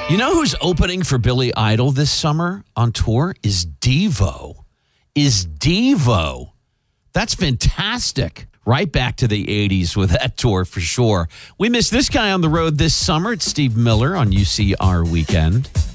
You know who's opening for Billy Idol this summer on tour? Is Devo. That's fantastic. Right back to the 80s with that tour for sure. We missed this guy on the road this summer. It's Steve Miller on UCR Weekend.